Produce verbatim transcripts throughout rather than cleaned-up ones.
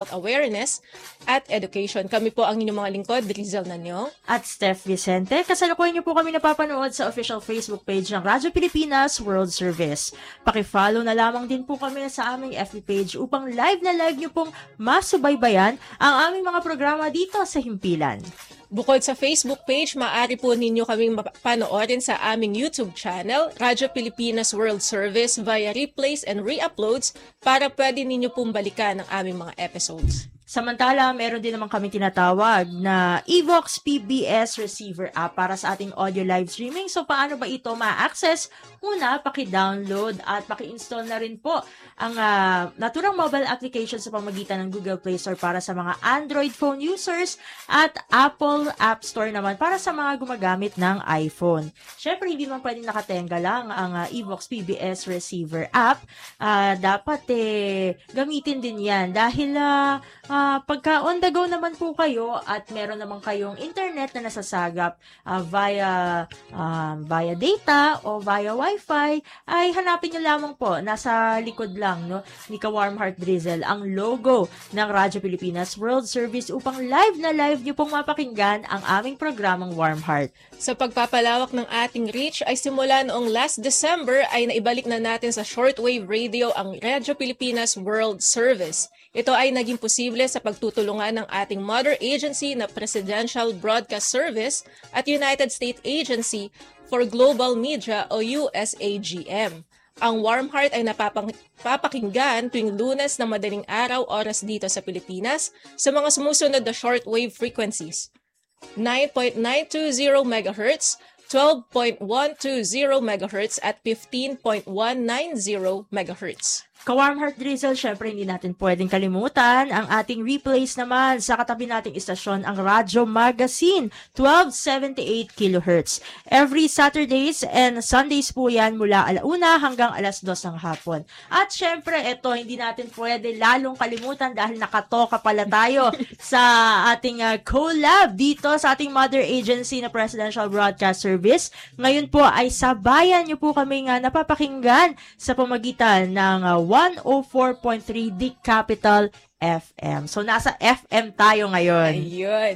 health awareness at education. Kami po ang inyong mga lingkod, Drizel Nanyong at Steph Vicente. Kasalukuyan niyo po kami napapanood sa official Facebook page ng Radyo Pilipinas World Service. Paki-follow na lamang din po kami sa aming F B page upang live na live niyo pong masubaybayan ang aming mga programa dito sa Himpilan. Bukod sa Facebook page, maaari po ninyo kaming panoorin sa aming YouTube channel, Radyo Pilipinas World Service, via replays and re-uploads para pwede ninyo pong balikan ang aming mga episodes. Samantala, meron din naman kami tinatawag na Evox P B S Receiver app para sa ating audio live streaming. So, paano ba ito ma-access? Una, paki-download at paki-install na rin po ang uh, naturang mobile application sa pamagitan ng Google Play Store para sa mga Android phone users at Apple App Store naman para sa mga gumagamit ng iPhone. Syempre, hindi naman pwedeng nakatenga lang ang uh, Evox P B S Receiver app. Uh, dapat eh, gamitin din yan dahil uh, uh, pagka on the go naman po kayo at meron naman kayong internet na nasasagap uh, via uh, via data o via Wi-Fi, ay hanapin nyo lamang po, nasa likod lang no, ni Ka Warm Heart Drizzle ang logo ng Radyo Pilipinas World Service upang live na live nyo pong mapakinggan ang aming programang Warm Heart. Sa pagpapalawak ng ating reach ay simula noong last December ay naibalik na natin sa shortwave radio ang Radyo Pilipinas World Service. Ito ay naging posible sa pagtutulungan ng ating mother agency na Presidential Broadcast Service at United States Agency for Global Media o U S A G M. Ang Warm Heart ay napapakinggan tuwing Lunes na madaling araw oras dito sa Pilipinas sa mga sumusunod na shortwave frequencies: nine point nine two zero megahertz, twelve point one two zero megahertz at fifteen point one nine zero megahertz. Ka Warm Heart Drizzle, syempre hindi natin pwedeng kalimutan ang ating replays naman sa katabi nating istasyon, ang Radyo Magazine, twelve seventy-eight kilohertz. Every Saturdays and Sundays po yan mula alauna hanggang alas dos ng hapon. At syempre, ito hindi natin pwede lalong kalimutan dahil nakatoka pala tayo sa ating uh, collab dito sa ating mother agency na Presidential Broadcast Service. Ngayon po ay sabayan niyo po kami nga napapakinggan sa pamagitan ng uh, one oh four point three The Capital F M. So, nasa F M tayo ngayon. Ayun.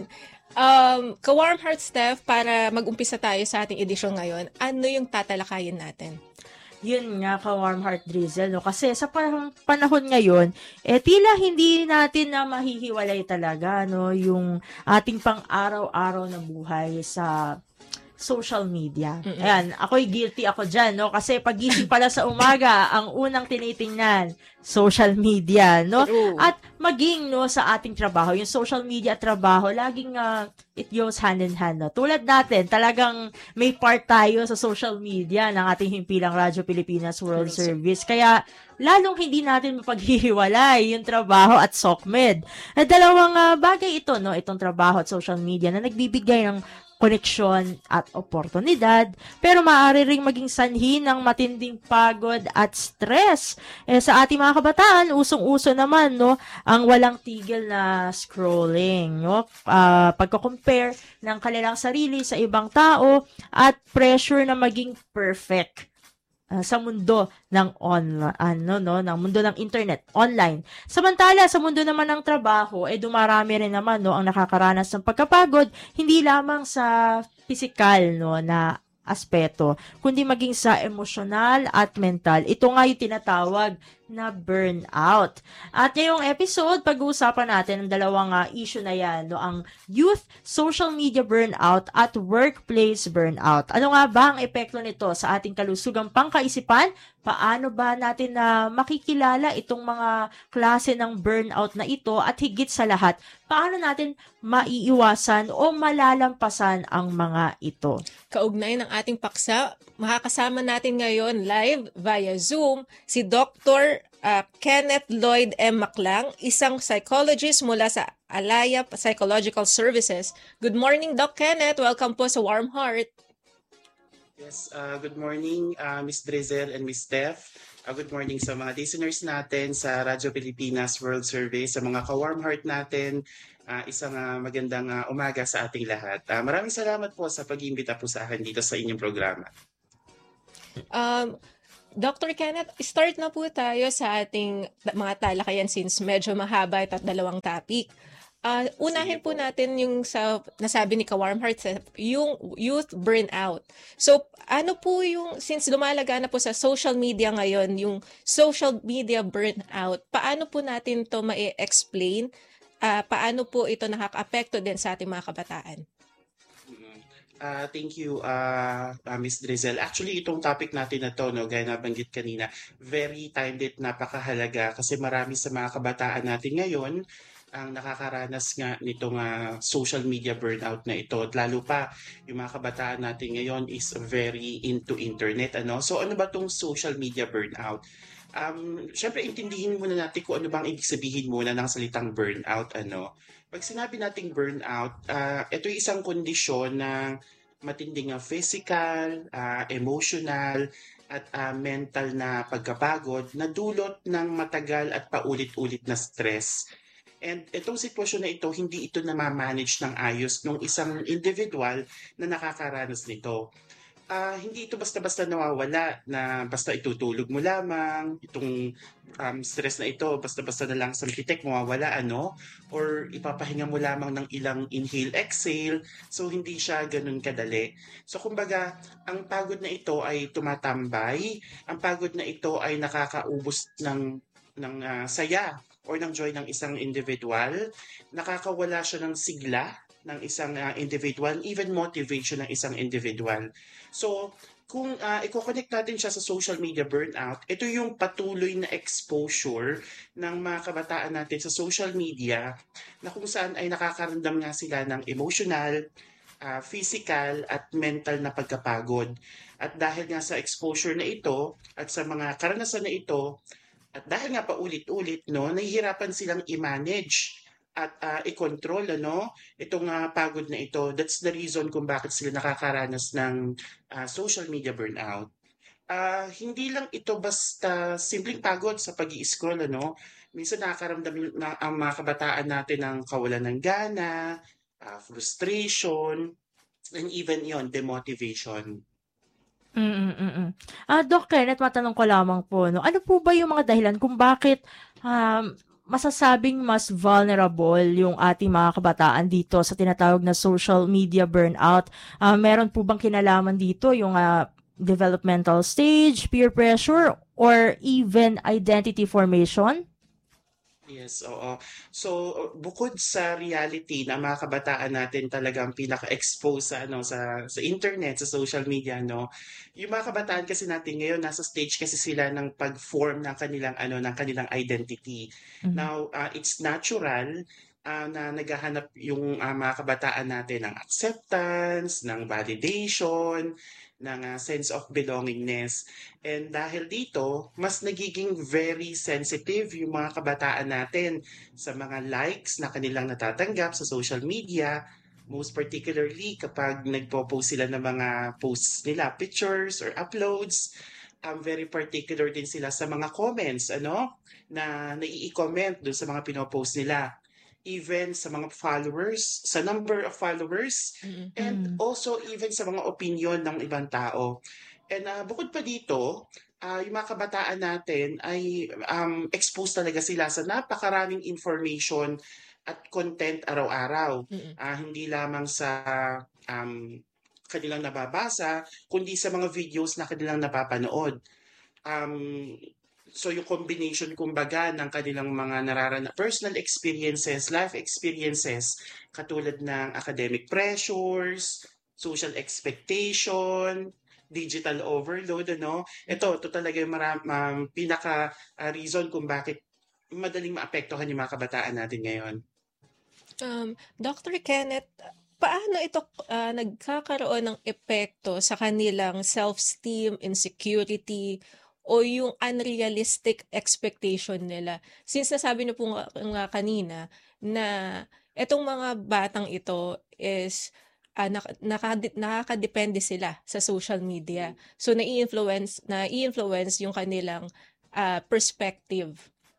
Um, Ka Warm Heart, Steph, para mag-umpisa tayo sa ating edisyon ngayon, ano yung tatalakayin natin? Yun nga, Ka Warm Heart Drizzle, no? Kasi sa panahon, panahon ngayon, eh, tila hindi natin na mahihiwalay talaga, no? Yung ating pang-araw-araw na buhay sa social media. Mm-mm. Ayan, ako'y guilty ako dyan, no? Kasi pagising pala sa umaga, ang unang tinitingnan, social media, no? True. At maging, no, sa ating trabaho, yung social media at trabaho, laging uh, it goes hand in hand, no? Tulad natin, talagang may part tayo sa social media ng ating himpilang Radyo Pilipinas World True. Service. Kaya, lalong hindi natin mapaghihiwalay yung trabaho at SOCMED. At dalawang uh, bagay ito, no? Itong trabaho at social media na nagbibigay ng koneksyon at oportunidad, pero maaari ring maging sanhi ng matinding pagod at stress. Eh, sa ating mga kabataan, usong-uso naman, no, ang walang tigil na scrolling, no, uh, pagko-compare ng kanilang sarili sa ibang tao at pressure na maging perfect Uh, sa mundo ng online, ano, no, ng mundo ng internet, online. Samantala, sa mundo naman ng trabaho, eh dumarami rin naman, no, ang nakakaranas ng pagkapagod, hindi lamang sa physical, no, na aspeto, kundi maging sa emosyonal at mental. Ito nga yung tinatawag na burnout. At ngayong episode, pag-uusapan natin ang dalawang uh, issue na yan, no? Ang youth social media burnout at workplace burnout. Ano nga ba ang epekto nito sa ating kalusugang pangkaisipan? Paano ba natin na uh, makikilala itong mga klase ng burnout na ito? At higit sa lahat, paano natin maiiwasan o malalampasan ang mga ito? Kaugnay ng ating paksa, makakasama natin ngayon live via Zoom si Doctor uh, Kenneth Lloyd M. Maclang, isang psychologist mula sa Alaya Psychological Services. Good morning, Doc Kenneth. Welcome po sa Warm Heart. Yes, uh, good morning, uh, Miss Drizzle and Miss Steph. Uh, good morning sa mga listeners natin sa Radyo Pilipinas World Service, sa mga ka-warm heart natin. Uh, isang uh, magandang uh, umaga sa ating lahat. Uh, maraming salamat po sa pag-iimbita po sa akin dito sa inyong programa. Um, Doctor Kenneth, start na po tayo sa ating mga talakayan since medyo mahaba ito at dalawang topic. Ah, unahin Sige po po. natin yung sa nasabi ni Ka-Warm Hearts, eh, yung youth burnout. So, ano po yung, since lumalaga na po sa social media ngayon, yung social media burnout, paano po natin to ma-explain? Ah, paano po ito nakaka-apekto din sa ating mga kabataan? Mm. Ah, thank you, ah, ah, Miss Drizel. Actually, itong topic natin na to, no, gaya na banggit kanina, very timed, napakahalaga kasi marami sa mga kabataan natin ngayon ang nakakaranas nga nitong ah, social media burnout na ito. At lalo pa, yung mga kabataan natin ngayon is very into internet. Ano? So ano ba tong social media burnout? Um, Syempre, intindihin muna natin kung ano bang ibig sabihin muna ng salitang burnout. Ano? Pag sinabi nating burnout, ah, ito yung isang kondisyon ng matinding ah, physical, ah, emotional, at ah, mental na pagkapagod na dulot ng matagal at paulit-ulit na stress. And itong sitwasyon na ito, hindi ito namamanage ng ayos ng isang individual na nakakaranas nito. Ah, hindi ito basta-basta nawawala na basta itutulog mo lamang, itong um, stress na ito, basta-basta na lang sa titik mawawala, ano? Or ipapahinga mo lamang ng ilang inhale-exhale. So, hindi siya ganun kadali. So, kumbaga, ang pagod na ito ay tumatambay. Ang pagod na ito ay nakakaubos ng, ng ah, saya or ng joy ng isang individual. Nakakawala siya ng sigla ng isang ah, individual, even motivation ng isang individual. So, kung uh, i-connect natin siya sa social media burnout, ito yung patuloy na exposure ng mga kabataan natin sa social media na kung saan ay nakakaramdam nga sila ng emotional, ah, physical at mental na pagkapagod. At dahil nga sa exposure na ito at sa mga karanasan na ito, at dahil nga paulit-ulit, no, nahihirapan silang i-manage at ah, i-control ano itong ah, pagod na ito. That's the reason kung bakit sila nakakaranas ng ah, social media burnout. Ah, hindi lang ito basta simpleng pagod sa pag-i-scroll ano. Minsan nakakaramdam yung- na ang mga kabataan natin ng kawalan ng gana, ah, frustration, and even yon demotivation. Mm, mm, mm. Ah, Doc Kenneth, matanong ko lamang po, no? Ano po ba yung mga dahilan kung bakit um, masasabing mas vulnerable yung ating mga kabataan dito sa tinatawag na social media burnout? Ah, meron po bang kinalaman dito yung ah, developmental stage, peer pressure, or even identity formation? Yes, oo. So, bukod sa reality na mga kabataan natin talagang pinaka-expose sa ano sa sa internet, sa social media, no. Yung mga kabataan kasi natin ngayon nasa stage kasi sila ng pag-form ng kanilang ano ng kanilang identity. Mhm. Now, ah, it's natural ah, na naghahanap yung ah, mga kabataan natin ng acceptance, ng validation, ng ah, sense of belongingness. And dahil dito, mas nagiging very sensitive yung mga kabataan natin sa mga likes na kanilang natatanggap sa social media, most particularly kapag nagpo-post sila ng mga posts nila, pictures or uploads. Um, very particular din sila sa mga comments, ano, na nai-comment doon sa mga pinopost nila. Even sa mga followers, sa number of followers, Mm. and Mm. also even sa mga opinion ng ibang tao. And ah, bukod pa dito, ah, yung mga kabataan natin ay um, exposed talaga sila sa napakaraming information at content araw-araw. Mm. Ah, hindi lamang sa um, kanilang nababasa, kundi sa mga videos na kanilang napapanood. Um, so yung combination kumbaga ng kanilang mga nararana personal experiences, life experiences, katulad ng academic pressures, social expectation, digital overload, ano? Ito, ito talaga yung maram, um, pinaka ah, reason kung bakit madaling maapektuhan yung mga kabataan natin ngayon. Um, Doctor Kenneth, paano ito ah, nagkakaroon ng epekto sa kanilang self-esteem, insecurity, o yung unrealistic expectation nila? Since nasabi niyo po nga, nga kanina na itong mga batang ito is ah, nak- nakadi- nakakadepende sila sa social media. So, nai-influence, nai-influence yung kanilang ah, perspective.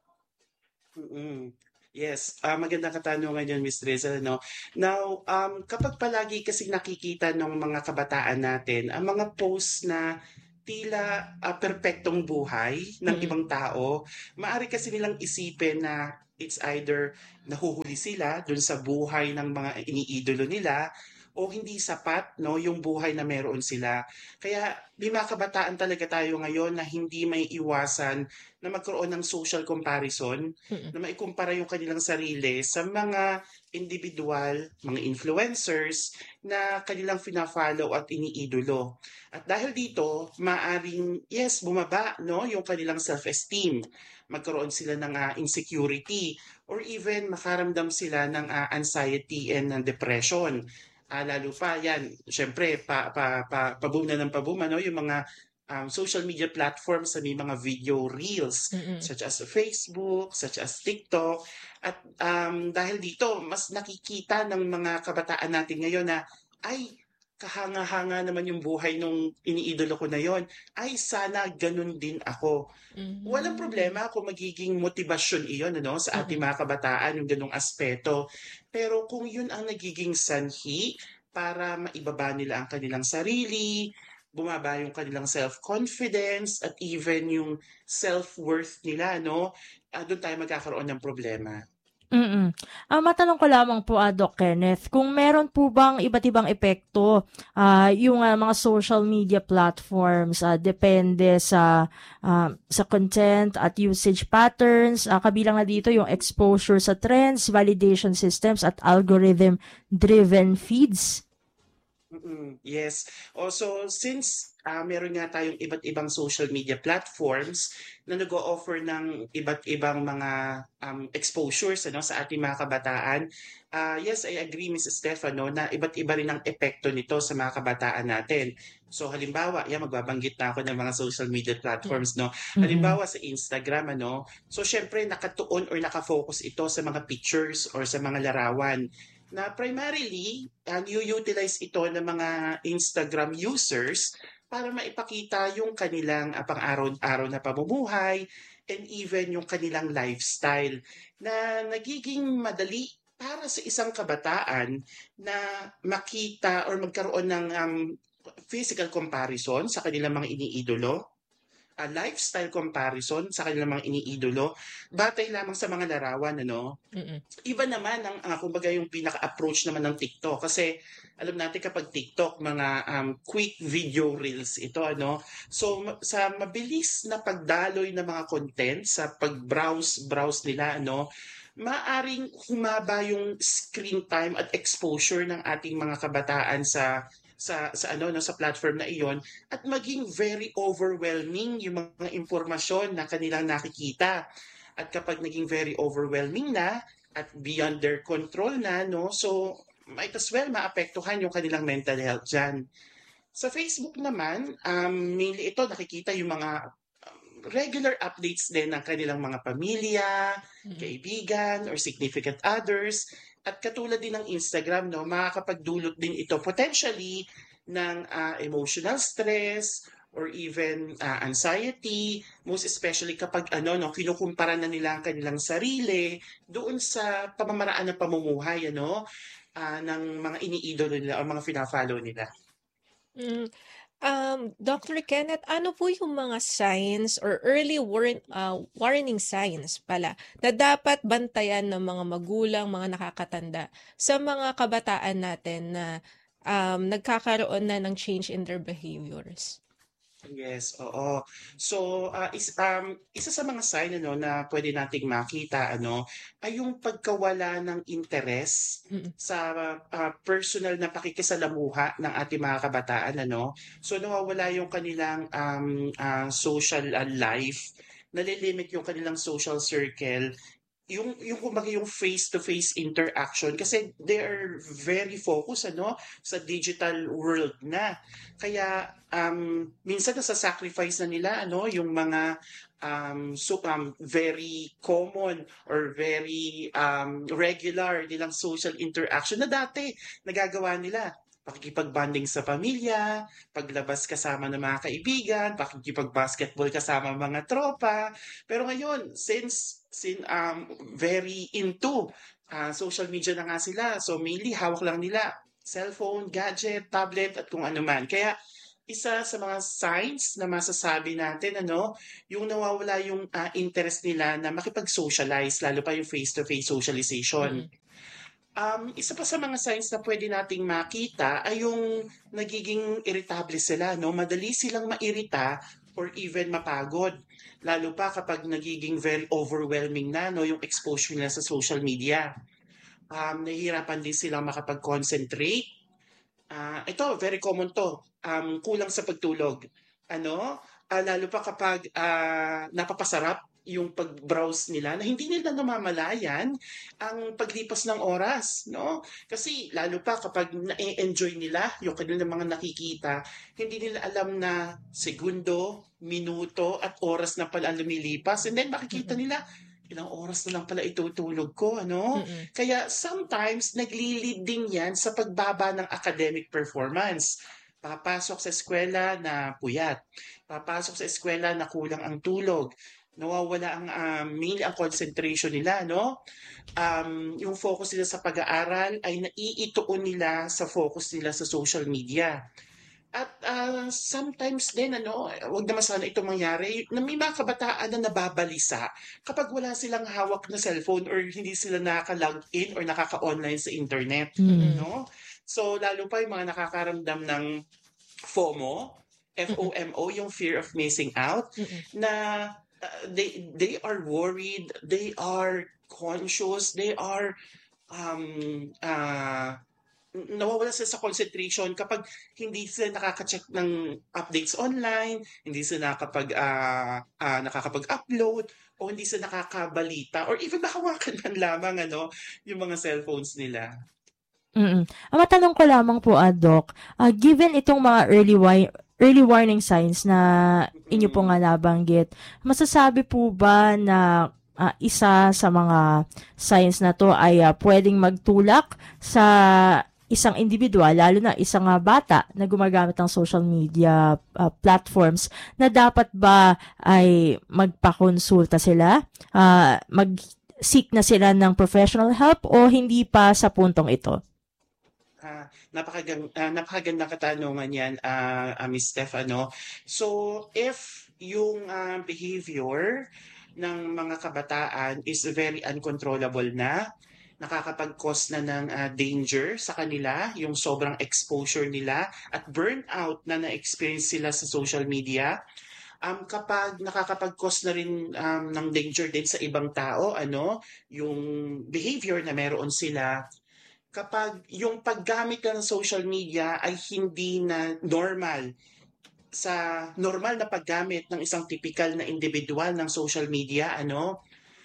Mm. Yes, ah magandang katanungan yan, Miss Rizal, no? Now, um, kapag palagi kasi nakikita ng mga kabataan natin, ang mga posts na tila ah, perpektong buhay ng Mm. ibang tao. Maari kasi nilang isipin na it's either nahuhuli sila dun sa buhay ng mga iniidolo nila o hindi sapat no yung buhay na meron sila. Kaya may mga kabataan talaga tayo ngayon na hindi may iwasan na magkaroon ng social comparison, Mm. na maikumpara yung kanilang sarili sa mga individual, mga influencers na kanilang fina-follow at iniidolo. At dahil dito, maaring yes, bumaba no yung kanilang self-esteem. Magkaroon sila ng ah, insecurity or even makaramdam sila ng ah, anxiety and ah, depression. Ah, lalo pa yan, syempre pa pa pa paboom na ng paboom ano yung mga um, social media platforms sa may mga video reels Mm. such as Facebook, such as TikTok. At um, dahil dito, mas nakikita ng mga kabataan natin ngayon na ay kahanga-hanga naman yung buhay nung iniidolo ko na yon. Ay sana ganun din ako. Walang Mm. problema kung magiging motibasyon iyon ano, sa ating Mm. mga kabataan, yung ganong aspeto. Pero kung yun ang nagiging sanhi para maibaba nila ang kanilang sarili, bumaba yung kanilang self-confidence, at even yung self-worth nila, no? Ah, doon tayo magkakaroon ng problema. Mm. Ah, matanong ko lamang po, ah, Doc Kenneth, kung meron po bang iba't ibang epekto ah, yung ah, mga social media platforms ah, depende sa ah, sa content at usage patterns, ah, kabilang na dito yung exposure sa trends, validation systems at algorithm-driven feeds. Mm, yes. Also, since ah, meron nga tayong iba't ibang social media platforms na nag-o-offer ng iba't ibang mga um, exposures ano, sa ating mga kabataan, ah, yes, I agree, Missus Stefano, na iba't iba rin ang epekto nito sa mga kabataan natin. So halimbawa, yan magbabanggit na ako ng mga social media platforms, no. Mm-mm. Halimbawa sa Instagram, ano. So syempre nakatuon or nakafocus ito sa mga pictures or sa mga larawan na primarily uh, utilize ito ng mga Instagram users para maipakita yung kanilang uh, pang-araw-araw na pamumuhay and even yung kanilang lifestyle na nagiging madali para sa isang kabataan na makita or magkaroon ng um, physical comparison sa kanilang mga iniidolo, a lifestyle comparison sa kanilang mga iniidolo, batay lamang sa mga larawan, ano. Mm. Iba naman ang uh, kumbaga yung pinaka-approach naman ng TikTok kasi alam natin kapag TikTok mga um, quick video reels ito ano. So ma- sa mabilis na pagdaloy ng mga content sa pag-browse browse nila ano, maaring humaba yung screen time at exposure ng ating mga kabataan sa sa sa ano no sa platform na iyon at maging very overwhelming yung mga impormasyon na kanilang nakikita. At kapag naging very overwhelming na at beyond their control na, no? So, might as well maapektuhan yung kanilang mental health dyan. Sa Facebook naman, um, mainly ito nakikita yung mga um, regular updates din ng kanilang mga pamilya, Mm. kaibigan, or significant others. At katulad din ng Instagram, no, makakapagdulot din ito potentially ng ah, emotional stress or even ah, anxiety, most especially kapag ano no kinukumpara na nila ang kanilang sarili doon sa pamamaraan ng pamumuhay ano ah, ng mga iniidolo nila o mga fina-follow nila. Mm. Um, Doctor Kenneth, ano po yung mga signs or early warn, uh, warning signs pala na dapat bantayan ng mga magulang, mga nakakatanda sa mga kabataan natin na um, nagkakaroon na ng change in their behaviors? Yes, oo. So, ah, is, um, isa sa mga sign ano, na pwede nating makita ano, ay yung pagkawala ng interes Mm. sa ah, personal na pakikisalamuha ng ating mga kabataan. Ano? So, nawawala yung kanilang um, ah, social ah, life, nalilimit yung kanilang social circle, yung yung kumbaga yung face-to-face interaction kasi they are very focused ano sa digital world na. Kaya um minsan nasa-sacrifice na nila ano yung mga um so um very common or very um regular nilang social interaction na dati nagagawa nila. Pakikipag-bonding sa pamilya, paglabas kasama ng mga kaibigan, pakikipag-basketball kasama ng mga tropa. Pero ngayon, since sin um very into ah, social media na nga sila, so mainly hawak lang nila cellphone, gadget, tablet at kung ano man. Kaya isa sa mga signs na masasabi natin, ano, yung nawawala yung ah, interest nila na makipag-socialize, lalo pa yung face-to-face socialization. Mm. Um, isa pa sa mga signs na pwede nating makita ay yung nagiging irritable sila, no? Madali silang mairita or even mapagod. Lalo pa kapag nagiging very overwhelming na, no, yung exposure nila sa social media. Um, nahihirapan din silang makapag-concentrate. Ah, ito, very common to. Um, kulang sa pagtulog. Ano? Ah, lalo pa kapag ah, napapasarap yung pag-browse nila na hindi nila namamalayan ang paglipas ng oras, no? Kasi lalo pa kapag na-enjoy nila yung kanilang mga nakikita, hindi nila alam na segundo, minuto at oras na pala ang lumilipas. And then makikita Mm-mm. nila ilang oras na lang pala itutulog ko, ano? Mm-mm. Kaya sometimes nagli-lead din yan sa pagbaba ng academic performance. Papasok sa eskwela na puyat. Papasok sa eskwela na kulang ang tulog. Nawawala ang um, mainly ang concentration nila, no? Um, yung focus nila sa pag-aaral ay naiituon nila sa focus nila sa social media. At ah, sometimes din, ano, wag naman sana ito mangyari, na may mga kabataan na nababalisa kapag wala silang hawak na cellphone or hindi sila nakaka-log in or nakaka-online sa internet. Mm. No? So, lalo pa yung mga nakakaramdam ng FOMO, F O M O, yung fear of missing out, Mm-mm. na uh, they, they are worried, they are conscious, they are um, uh, nawawala sila sa concentration kapag hindi sila nakaka-check ng updates online, hindi sila nakakapag, ah, ah, nakakapag-upload, o hindi sila nakakabalita, or even nakawakan man lamang ano, yung mga cellphones nila. Mm. Ang matanong ko lamang po, ah, Doc, ah, given itong mga early wi- early warning signs na inyo po nga nabanggit, masasabi po ba na ah, isa sa mga signs na to ay ah, pwedeng magtulak sa isang individual, lalo na isang ah, bata na gumagamit ng social media ah, platforms, na dapat ba ay magpakonsulta sila, ah, mag-seek na sila ng professional help, o hindi pa sa puntong ito? Ah, napakaganda, ah, napakagandang katanungan yan, ah, ah, Miss Steph, ano. So, if yung ah, behavior ng mga kabataan is very uncontrollable na, nakakapag-cause na ng ah, danger sa kanila, yung sobrang exposure nila at burnout na na-experience sila sa social media, um, kapag nakakapag-cause na rin um, ng danger din sa ibang tao, ano, yung behavior na meron sila, kapag yung paggamit ng social media ay hindi na normal sa normal na paggamit ng isang typical na individual ng social media, ano,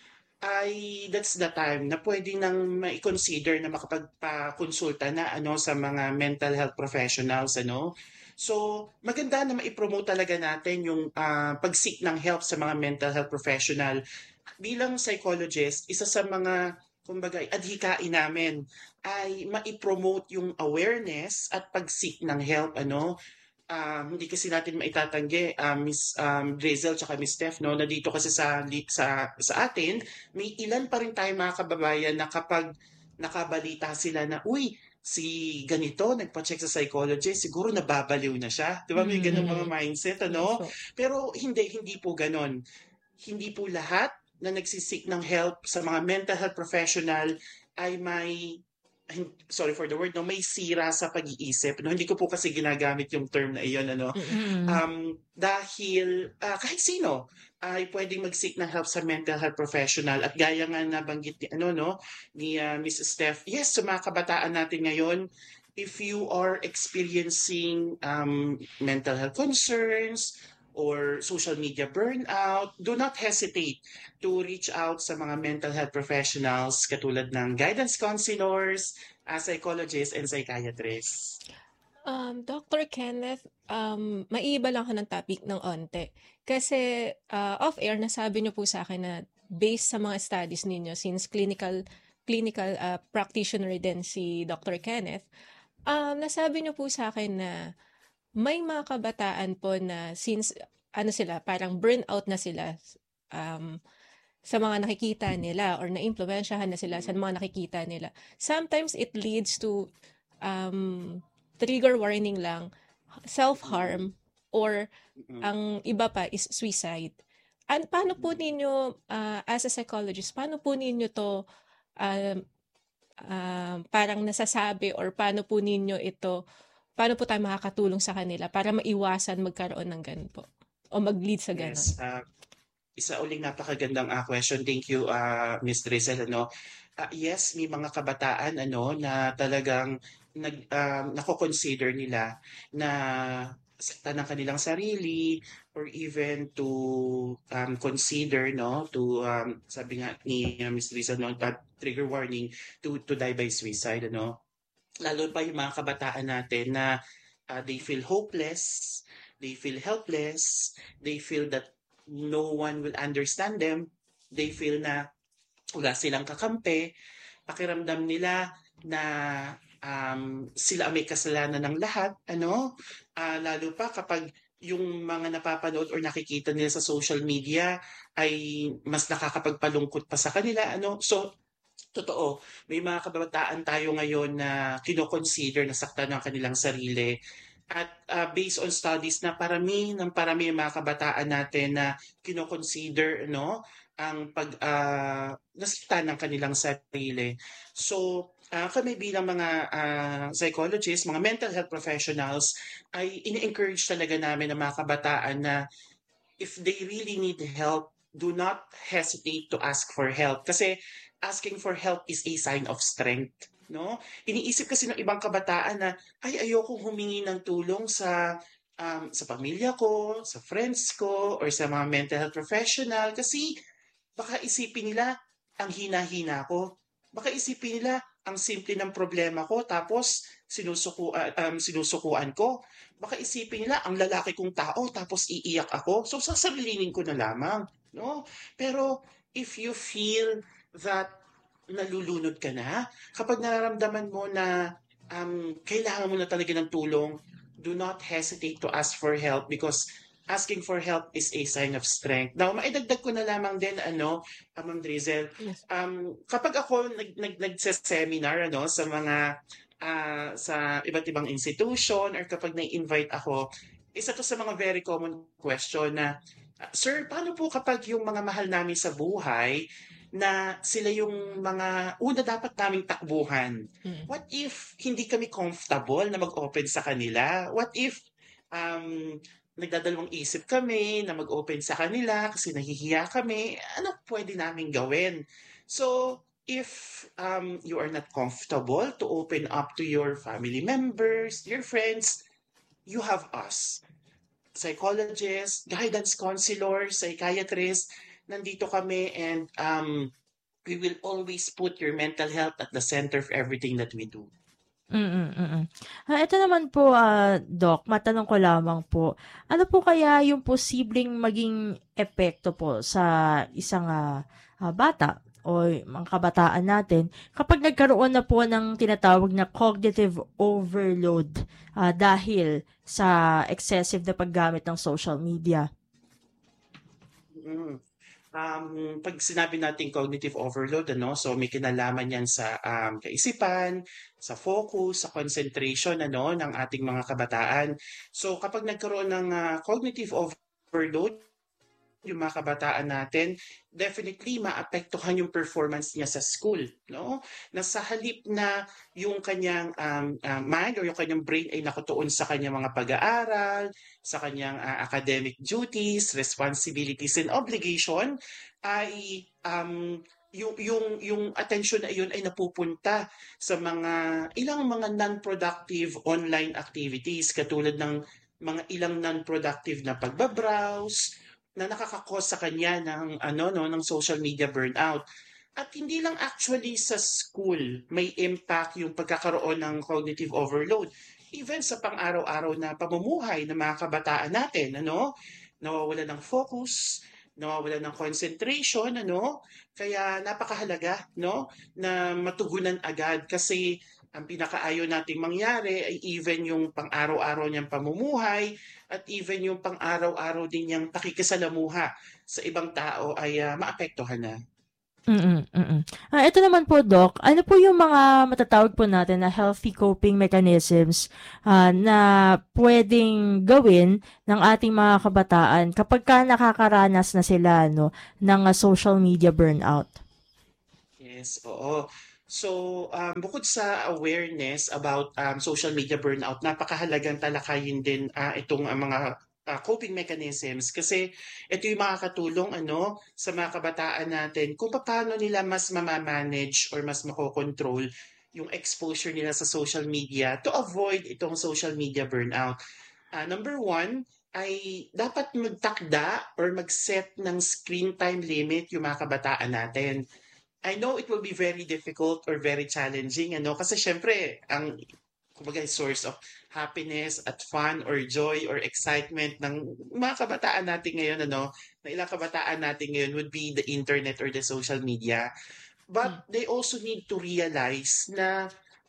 ay that's the time na pwede nang mai-consider na makapagpa-konsulta na ano sa mga mental health professionals, ano. So, maganda na mai-promote talaga natin yung ah, pag-seek ng help sa mga mental health professional. Bilang psychologist, isa sa mga kumbaga adhikain namin ay mai-promote yung awareness at pag-seek ng help, ano. Um, hindi kasi natin maitatanggi, ah, Miss um, Drezel tsaka Miss Steph, no, na dito kasi sa, li- sa, sa atin, may ilan pa rin tayo mga kababayan na kapag nakabalita sila na, uy, si ganito, nagpa-check sa psychologist, siguro nababaliw na siya. Di ba? May ganun mga Mm. mindset, Yes ano? po. Pero hindi, hindi po ganon. Hindi po lahat na nagsisik ng help sa mga mental health professional ay may hin- sorry for the word, no, may sira sa pag-iisip, no. Hindi ko po kasi ginagamit yung term na iyon, ano. Mm-mm. Mm. Um, dahil ah, kahit sino ay pwedeng mag-seek ng help sa mental health professional, at gaya nga nabanggit ni ano, no, ni ah, Miss Steph, yes, sa mga kabataan natin ngayon, if you are experiencing um, mental health concerns or social media burnout, do not hesitate to reach out sa mga mental health professionals katulad ng guidance counselors, uh, psychologists, and psychiatrists. Um, Doctor Kenneth, um, maiiba lang ako ng topic ng onte. Kasi ah, off-air, nasabi niyo po sa akin na based sa mga studies ninyo, since clinical clinical ah, practitioner din si Doctor Kenneth, um, nasabi niyo po sa akin na may mga kabataan po na since ano sila, parang burnout na sila um, sa mga nakikita nila or na-impluwensyahan na sila sa mga nakikita nila. Sometimes it leads to um, trigger warning lang, self-harm or Mm-mm. ang iba pa is suicide. An paano po ninyo, ah, as a psychologist, paano po ninyo 'to, um, um, parang nasasabi or paano po ninyo ito paano po tayo makakatulong sa kanila para maiwasan magkaroon ng gano'n po o mag-lead sa gano'n? Yes, ah, isa uling napakagandang ah, question. Thank you, ah, Miss Drizzle. Ano, Ah, yes, may mga kabataan ano na talagang nag um, nako-consider nila na saktan ng kanilang sarili or even to um, consider no to um, sabi nga ni uh, Miss Drizzle no that trigger warning to to die by suicide ano. Lalo pa yung mga kabataan natin na ah, they feel hopeless, they feel helpless, they feel that no one will understand them, they feel na wala silang kakampi, pakiramdam nila na um, sila ang may kasalanan ng lahat, ano? Ah, lalo pa kapag yung mga napapanood or nakikita nila sa social media ay mas nakakapagpalungkot pa sa kanila, ano? So, totoo, may mga kabataan tayo ngayon na kino-consider na saktan ng kanilang sarili. At ah, based on studies na parami ng parami ang mga kabataan natin na kino-consider no, ang pag ah, nasaktan ng kanilang sarili. So, ah, kami bilang mga ah, psychologists, mga mental health professionals, ay ini-encourage talaga namin ang mga kabataan na if they really need help, do not hesitate to ask for help. Kasi asking for help is a sign of strength. No? Iniisip kasi ng ibang kabataan na, ay, ayoko humingi ng tulong sa um, sa pamilya ko, sa friends ko, or sa mga mental health professional kasi baka isipin nila ang hina-hina ko. Baka isipin nila ang simple ng problema ko tapos sinusuku, ah, um, sinusukuan ko. Baka isipin nila ang lalaki kong tao tapos iiyak ako. So sasarilinin ko na lamang, no? Pero if you feel that nalulunod ka na, kapag nararamdaman mo na um, kailangan mo na talaga ng tulong, do not hesitate to ask for help because asking for help is a sign of strength. Now, maidagdag ko na lamang din, ano, uh, Ma'am Drizzle, Yes. um, kapag ako nag, nag, nagse-seminar ano, sa mga ah, sa iba't ibang institution or kapag na-invite ako, isa to sa mga very common question na, "Ah, Sir, paano po kapag yung mga mahal namin sa buhay na sila yung mga una dapat naming takbuhan? Mm. What if hindi kami comfortable na mag-open sa kanila? What if um, nagdadalawang isip kami na mag-open sa kanila kasi nahihiya kami? Ano pwede namin gawin?" So, if um, you are not comfortable to open up to your family members, your friends, you have us. Psychologists, guidance counselors, psychiatrists, nandito kami and um, we will always put your mental health at the center of everything that we do. Mm, mm. Ah, ito naman po, ah, Doc, matanong ko lamang po, ano po kaya yung posibleng maging epekto po sa isang ah, ah, bata o mga kabataan natin kapag nagkaroon na po ng tinatawag na cognitive overload ah, dahil sa excessive na paggamit ng social media? Mm. Um, pag sinabi natin cognitive overload, ano, so may kinalaman yan sa um, kaisipan, sa focus, sa concentration ano, ng ating mga kabataan. So kapag nagkaroon ng ah, cognitive overload, yung mga kabataan natin, definitely maapektuhan yung performance niya sa school, no? Na sa halip na yung kanyang um, uh, mind or yung kanyang brain ay nakatuon sa kanyang mga pag-aaral, sa kanyang uh, academic duties, responsibilities, and obligation, ay um, yung yung yung attention na iyon ay napupunta sa mga ilang mga non-productive online activities katulad ng mga ilang non-productive na pagbabrowse na nakakakos sa kanya ng ano no ng social media burnout. At hindi lang actually sa school may impact yung pagkakaroon ng cognitive overload. Even sa pang-araw-araw na pamumuhay ng mga kabataan natin, ano, nawawala ng focus, nawawala ng concentration, ano, kaya napakahalaga, no, na matugunan agad kasi ang pinakaayaw nating mangyari ay even yung pang-araw-araw niyang pamumuhay at even yung pang-araw-araw din niyang pakikisalamuha sa ibang tao ay ah, maapektuhan na. Mm, mm. Ah, ito naman po, Doc, ano po yung mga matatawag po natin na healthy coping mechanisms ah, na pwedeng gawin ng ating mga kabataan kapag ka nakakaranas na sila no, ng ah, social media burnout? Yes, oo. So, um, bukod sa awareness about um, social media burnout, napakahalagang talakayin din ah, itong ah, mga ah, coping mechanisms kasi ito yung makakatulong ano sa mga kabataan natin kung paano nila mas mamamanage or mas makokontrol yung exposure nila sa social media to avoid itong social media burnout. Ah, number one ay dapat magtakda or mag-set ng screen time limit yung mga kabataan natin. I know it will be very difficult or very challenging, ano, kasi syempre, ang kumbaga source of happiness at fun or joy or excitement ng mga kabataan natin ngayon, ano, na ilang kabataan natin ngayon would be the internet or the social media. Mm. But they also need to realize na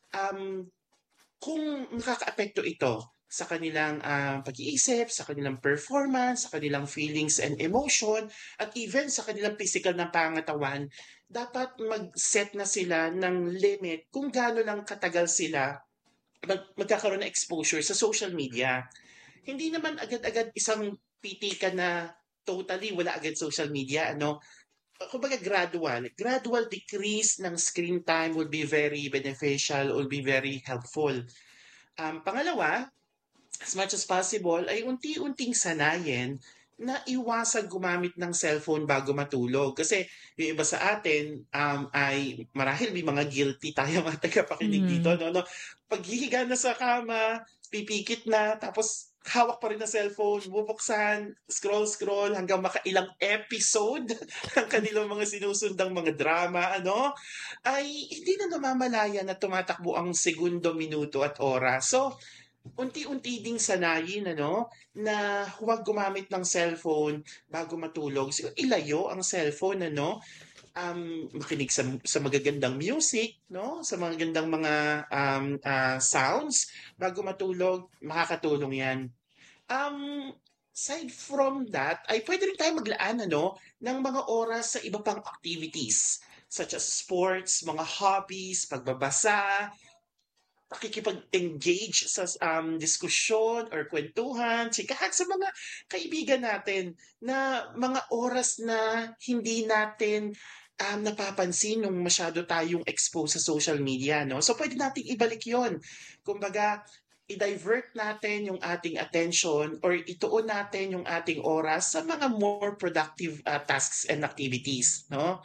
um, kung nakakaapekto ito sa kanilang ah, pag-iisip, sa kanilang performance, sa kanilang feelings and emotion, at even sa kanilang physical na pangatawan, dapat mag-set na sila ng limit kung gaano lang katagal sila mag- magkakaroon ng exposure sa social media. Hindi naman agad-agad isang pitikan na totally wala agad social media, ano, kumbaga gradual, gradual decrease ng screen time will be very beneficial, will be very helpful. Um, pangalawa, as much as possible ay unti-unting sanayin na iwasan gumamit ng cellphone bago matulog. Kasi yung iba sa atin um, ay marahil may mga guilty tayo mga tagapakinig dito. Mm. No? No? Paghihiga na sa kama, pipikit na, tapos hawak pa rin na cellphone, bubuksan, scroll-scroll hanggang makailang episode ng kanilang mga sinusundang mga drama, ano, ay hindi na namamalaya na tumatakbo ang segundo, minuto at oras. So, unti-unti ding sanayin ano, na huwag gumamit ng cellphone bago matulog. Siguro ilayo ang cellphone ano, um, makinig sa sa magagandang music, no? Sa magagandang mga um, ah, sounds bago matulog, makakatulong 'yan. Um, aside from that, ay pwede rin tayo maglaan ano ng mga oras sa iba pang activities such as sports, mga hobbies, pagbabasa, pakikipag-engage sa um, diskusyon or kwentuhan, chikahan sa mga kaibigan natin na mga oras na hindi natin um, napapansin nung masyado tayong exposed sa social media. No? So pwede nating ibalik yon. Kumbaga, i-divert natin yung ating attention or ituon natin yung ating oras sa mga more productive uh, tasks and activities. No?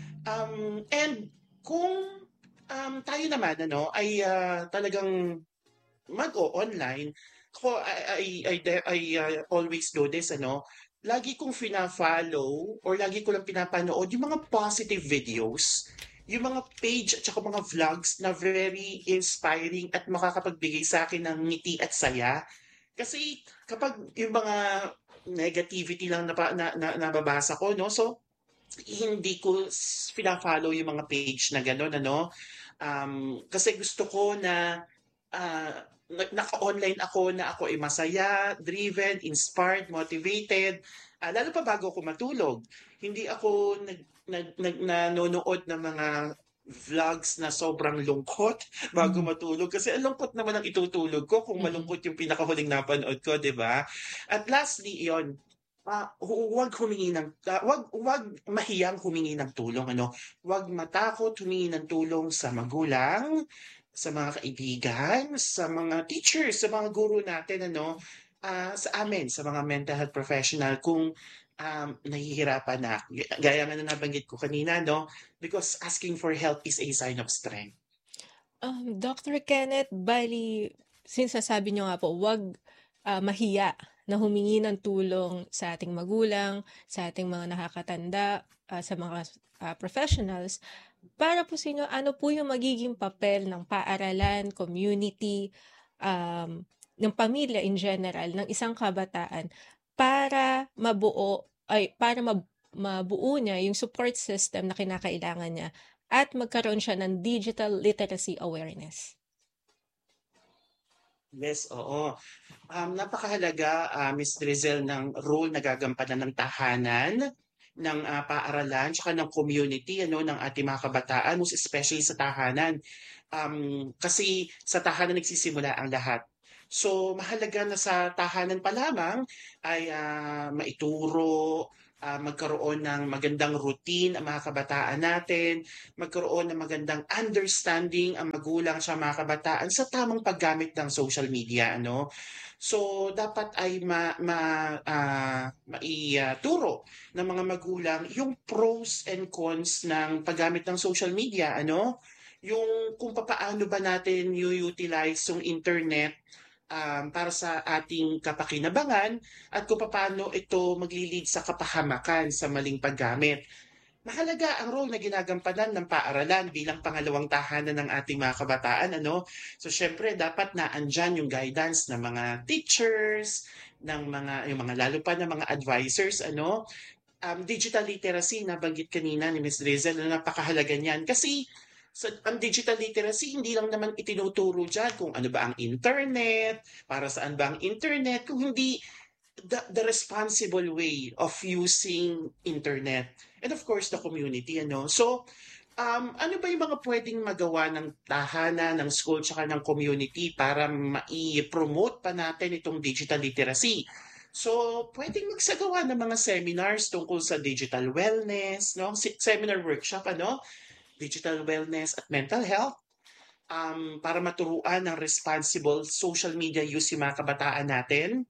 Um, and kung um, tayo naman ano ay ah, talagang mag-o-online, ako I I I, de- I, ah, always do this ano, lagi kong fina-follow or lagi ko lang pinapanood yung mga positive videos, yung mga page at saka mga vlogs na very inspiring at makakapagbigay sa akin ng ngiti at saya. Kasi kapag yung mga negativity lang na, pa- na, na nababasa ko, no? So, hindi ko s- fina-follow yung mga page na gano'n ano. Um, kasi gusto ko na ah, na- naka-online ako na ako ay masaya, driven, inspired, motivated. Ah, lalo pa bago ako matulog. Hindi ako nag, nag, nag, nanonood ng mga vlogs na sobrang lungkot bago Mm. matulog kasi ang lungkot naman ang itutulog ko kung Mm. malungkot yung pinakahuling napanood ko, 'di ba? At lastly, 'yon, Ah, hu huwag humingi ng ah, wag wag mahiyang humingi ng tulong ano, wag matakot humingi ng tulong sa magulang, sa mga kaibigan, sa mga teachers, sa mga guro natin ano, ah, sa amin, sa mga mental health professional kung, um, nahihirapan na. Ga- Gaya nga ng nabanggit ko kanina 'no, because asking for help is a sign of strength. Um, Doctor Kenneth, bali, since nasabi niyo nga po, wag ah, mahiya na humingi ng tulong sa ating magulang, sa ating mga nakakatanda, ah, sa mga ah, professionals. Para po sa inyo, ano po yung magiging papel ng paaralan, community, um, ng pamilya in general, ng isang kabataan para mabuo, ay para mab- mabuo niya yung support system na kinakailangan niya at magkaroon siya ng digital literacy awareness. Yes, oo. Um, napakahalaga, ah, Miss Drizel, ng role na gagampanan ng tahanan, ng ah, paaralan tsaka ng community ano ng ating mga kabataan, most especially sa tahanan. Um, kasi sa tahanan nagsisimula ang lahat. So mahalaga na sa tahanan pa lamang ay ah, maituro, ah, magkaroon ng magandang routine ang mga kabataan natin, magkaroon ng magandang understanding ang magulang sa mga kabataan sa tamang paggamit ng social media ano. So dapat ay ma, ma ah, maituro ng mga magulang yung pros and cons ng paggamit ng social media ano, yung kung papaano ba natin i-utilize yung internet um, para sa ating kapakinabangan at kung paano ito magli-lead sa kapahamakan sa maling paggamit. Mahalaga ang role na ginagampanan ng paaralan bilang pangalawang tahanan ng ating mga kabataan ano. So syempre dapat na andyan yung guidance ng mga teachers, ng mga yung mga lalo pa ng mga advisors ano. Um, digital literacy na banggit kanina ni Miss Drizel, na napakahalaga niyan kasi sa ang digital literacy hindi lang naman itinuturo diyan kung ano ba ang internet, para saan ba ang internet, kung hindi the, the responsible way of using internet. And of course, the community, ano. So, um, ano ba yung mga pwedeng magawa ng tahanan, ng school, tsaka ng community para mai-promote pa natin itong digital literacy? So, pwedeng magsagawa ng mga seminars tungkol sa digital wellness, no? Se- Seminar workshop, ano? Digital wellness at mental health, um, para maturuan ng responsible social media use yung mga kabataan natin.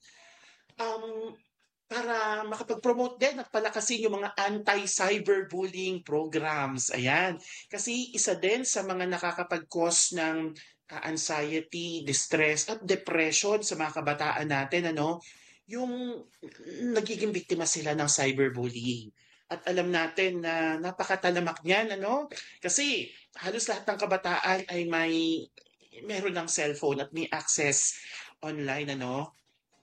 Um, para makapag-promote din at palakasin yung mga anti-cyberbullying programs. Ayan. Kasi isa din sa mga nakakapag-cause ng ah, anxiety, distress, at depression sa mga kabataan natin, ano, yung nagiging biktima sila ng cyberbullying. At alam natin na napakatalamak niyan, ano? Kasi halos lahat ng kabataan ay may meron ng cellphone at may access online, ano?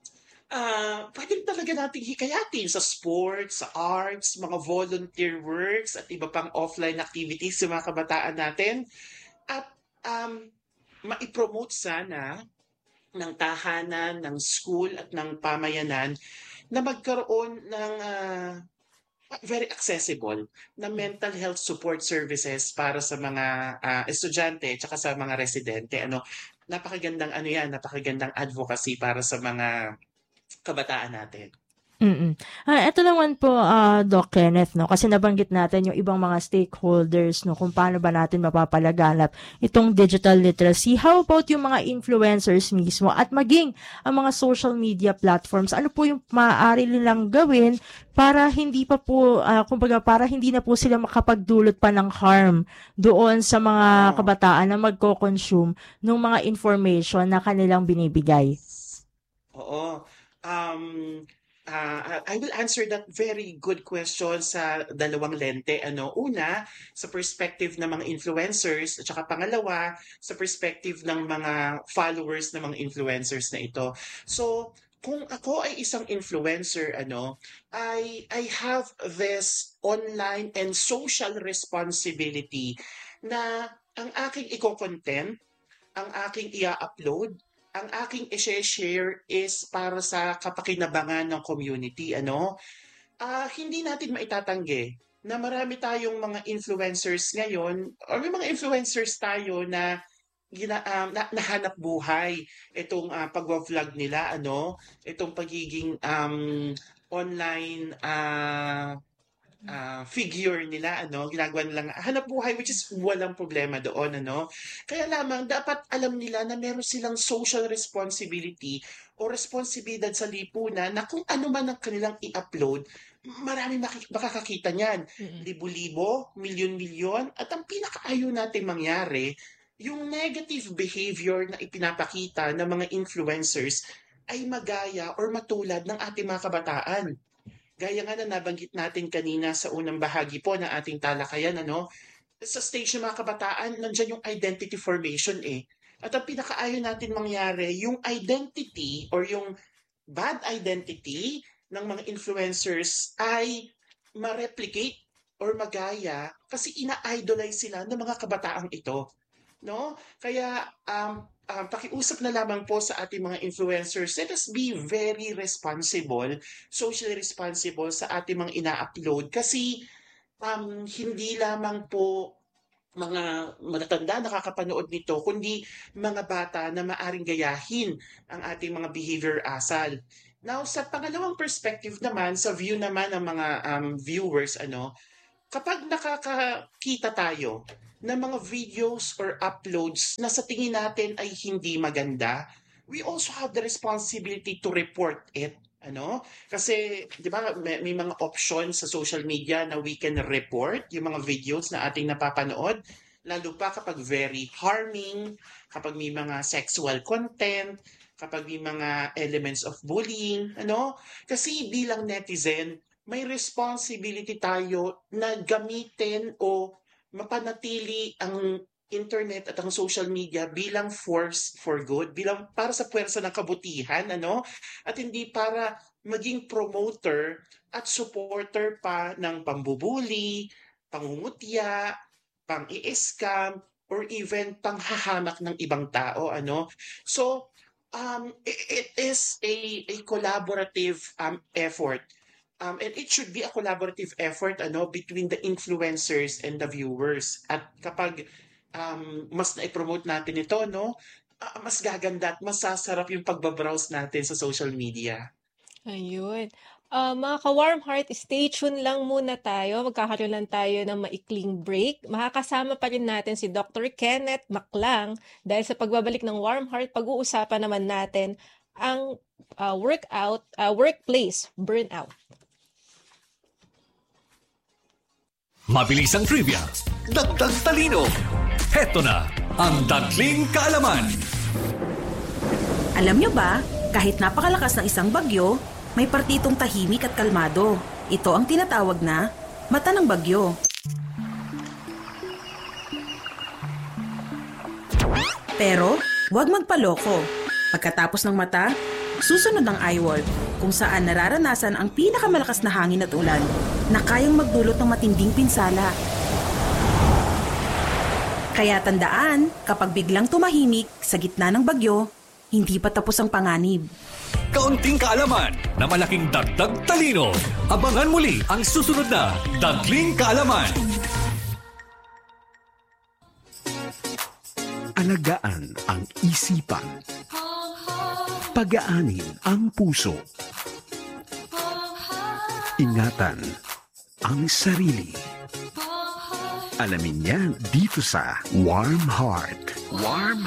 Ah, puwede talaga nating hikayatin sa sports, sa arts, mga volunteer works at iba pang offline activities sa mga kabataan natin. At um, mai-promote sana ng tahanan, ng school at ng pamayanan na magkaroon ng ah, very accessible na mental health support services para sa mga ah, estudyante at sa mga residente. Ano, napakagandang ano yan, napakagandang advocacy para sa mga kabataan natin. Mm. Ah, eto naman po, ah, Doc Kenneth, no, kasi nabanggit natin yung ibang mga stakeholders, no, kung paano ba natin mapapalaganap itong digital literacy. How about yung mga influencers mismo at maging ang mga social media platforms? Ano po yung maaari nilang gawin para hindi pa po, ah, kumbaga, para hindi na po sila makapagdulot pa ng harm doon sa mga Oo. kabataan na magko-consume ng mga information na kanilang binibigay? Oo. Um, ah, I will answer that very good question sa dalawang lente. Ano, una, sa perspective ng mga influencers, at saka pangalawa, sa perspective ng mga followers ng mga influencers na ito. So, kung ako ay isang influencer, ano, I I have this online and social responsibility na ang aking iko-content, ang aking i-upload, ang aking i-share is para sa kapakinabangan ng community, ano? Ah, hindi natin maitatanggi na marami tayong mga influencers ngayon, or may mga influencers tayo na gina, um, na, nahanap buhay itong ah, pagwa-vlog nila, ano? Itong pagiging um, online ah, ah, figure nila, ano, ginagawa nilang hanap buhay, which is walang problema doon, ano. Kaya lamang dapat alam nila na meron silang social responsibility o responsibilidad sa lipunan na kung ano man ang kanilang i-upload, maraming maki- makakakita niyan. Mm. Libo-libo, milyon-milyon, at ang pinakaayaw natin mangyari, yung negative behavior na ipinapakita ng mga influencers ay magaya or matulad ng ating mga kabataan. Gaya nga na nabanggit natin kanina sa unang bahagi po ng ating talakayan, ano, sa stage ng mga kabataan, nandyan yung identity formation eh. At ang pinakaayaw natin mangyari, yung identity or yung bad identity ng mga influencers ay ma-replicate or magaya kasi ina-idolize sila ng mga kabataang ito. No? Kaya um, um, pakiusap na lamang po sa ating mga influencers, let us be very responsible, socially responsible sa ating mga ina-upload kasi um, hindi lamang po mga matatanda nakakapanood nito, kundi mga bata na maaring gayahin ang ating mga behavior asal. Now, sa pangalawang perspective naman, sa view naman ng mga um, viewers, ano, kapag nakakakita tayo ng mga videos or uploads na sa tingin natin ay hindi maganda, we also have the responsibility to report it. Ano? Kasi, di ba, may, may mga options sa social media na we can report yung mga videos na ating napapanood, lalo pa kapag very harming, kapag may mga sexual content, kapag may mga elements of bullying, ano? Kasi bilang netizen, may responsibility tayo na gamitin o mapanatili ang internet at ang social media bilang force for good, bilang para sa puwersa ng kabutihan, ano? At hindi para maging promoter at supporter pa ng pambubuli, pangungutya, pang-i-scam, or even panghahamak ng ibang tao, ano? So, um, it, it is a, a collaborative um, effort. Um, and it should be a collaborative effort ano between the influencers and the viewers. At kapag um, mas na-promote natin ito, no, uh, mas gaganda at mas sasarap yung pagbabrowse natin sa social media. Ayun. Ah, mga ka-warm heart, stay tuned lang muna tayo. Magkakaroon lang tayo ng maikling break. Makakasama pa rin natin si Doctor Kenneth Maclang dahil sa pagbabalik ng warm heart, pag-uusapan naman natin ang ah, workout, ah, workplace burnout. Mabilis ang trivia, dagdag talino. Heto na ang Dagling Kaalaman. Alam nyo ba, kahit napakalakas ng isang bagyo, may partitong tahimik at kalmado. Ito ang tinatawag na mata ng bagyo. Pero, huwag magpaloko. Pagkatapos ng mata, susunod ang eyewall, kung saan nararanasan ang pinakamalakas na hangin at ulan na kayang magdulot ng matinding pinsala. Kaya tandaan, kapag biglang tumahimik sa gitna ng bagyo, hindi pa tapos ang panganib. Kaunting kaalaman na malaking dagdag talino. Abangan muli ang susunod na Dagling Kaalaman. Alagaan ang isipan. Pagaanin ang puso. Ingatan ang sarili. Alamin yan dito sa Warm Heart. Warm